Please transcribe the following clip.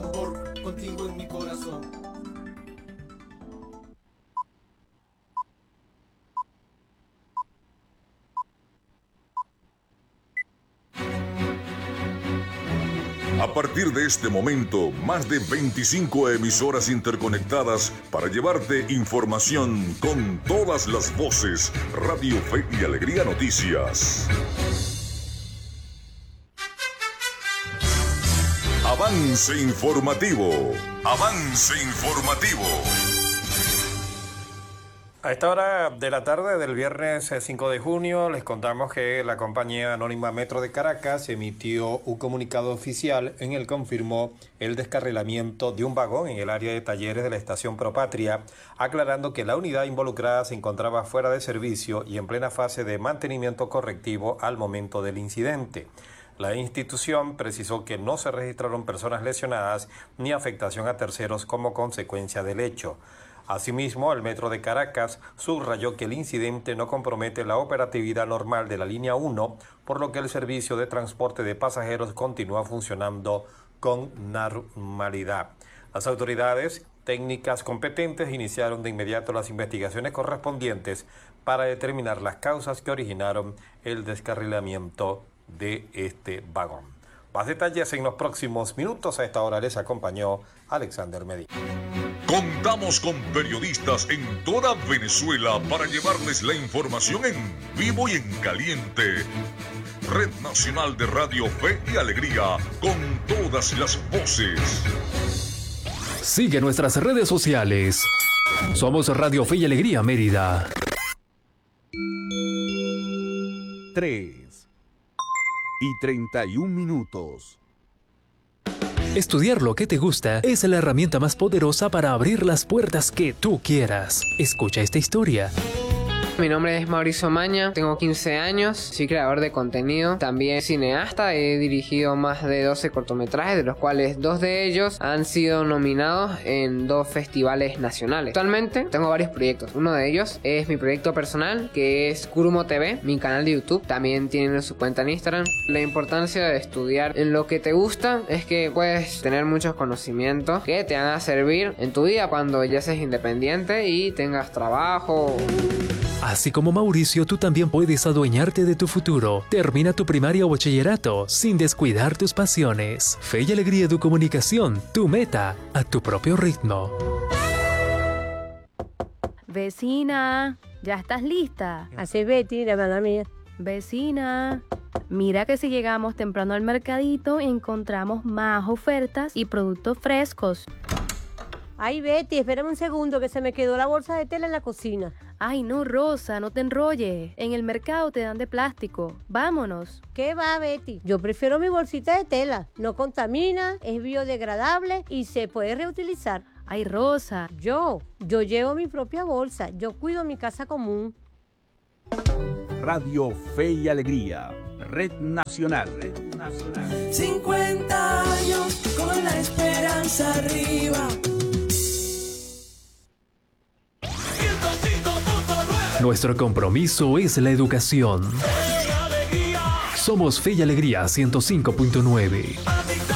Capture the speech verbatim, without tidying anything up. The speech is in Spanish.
tambor, contigo en mi corazón. A partir de este momento, más de veinticinco emisoras interconectadas para llevarte información con todas las voces. Radio Fe y Alegría Noticias. Avance informativo. Avance informativo. A esta hora de la tarde del viernes cinco de junio les contamos que la compañía anónima Metro de Caracas emitió un comunicado oficial en el que confirmó el descarrilamiento de un vagón en el área de talleres de la estación Propatria, aclarando que la unidad involucrada se encontraba fuera de servicio y en plena fase de mantenimiento correctivo al momento del incidente. La institución precisó que no se registraron personas lesionadas ni afectación a terceros como consecuencia del hecho. Asimismo, el Metro de Caracas subrayó que el incidente no compromete la operatividad normal de la línea uno, por lo que el servicio de transporte de pasajeros continúa funcionando con normalidad. Las autoridades técnicas competentes iniciaron de inmediato las investigaciones correspondientes para determinar las causas que originaron el descarrilamiento de este vagón. Más detalles en los próximos minutos. A esta hora les acompañó Alexander Medina. Contamos con periodistas en toda Venezuela para llevarles la información en vivo y en caliente. Red Nacional de Radio Fe y Alegría, con todas las voces. Sigue nuestras redes sociales. Somos Radio Fe y Alegría Mérida. tres y treinta y un minutos. Estudiar lo que te gusta es la herramienta más poderosa para abrir las puertas que tú quieras. Escucha esta historia. Mi nombre es Mauricio Maña, tengo quince años, soy creador de contenido, también cineasta, he dirigido más de doce cortometrajes, de los cuales dos de ellos han sido nominados en dos festivales nacionales. Actualmente tengo varios proyectos, uno de ellos es mi proyecto personal, que es Kurumo T V, mi canal de YouTube, también tienen su cuenta en Instagram. La importancia de estudiar en lo que te gusta es que puedes tener muchos conocimientos que te van a servir en tu vida cuando ya seas independiente y tengas trabajo. Así como Mauricio, tú también puedes adueñarte de tu futuro. Termina tu primaria o bachillerato sin descuidar tus pasiones. Fe y Alegría de Comunicación, tu meta a tu propio ritmo. Vecina, ¿ya estás lista? Así Betty, la hermana mía. Vecina, mira que si llegamos temprano al mercadito encontramos más ofertas y productos frescos. Ay, Betty, espérame un segundo que se me quedó la bolsa de tela en la cocina. Ay, no, Rosa, no te enrolles. En el mercado te dan de plástico. Vámonos. ¿Qué va, Betty? Yo prefiero mi bolsita de tela. No contamina, es biodegradable y se puede reutilizar. Ay, Rosa. Yo, yo llevo mi propia bolsa. Yo cuido mi casa común. Radio Fe y Alegría, Red Nacional. Red Nacional. cincuenta años con la esperanza arriba. Nuestro compromiso es la educación. Somos Fe y Alegría ciento cinco punto nueve.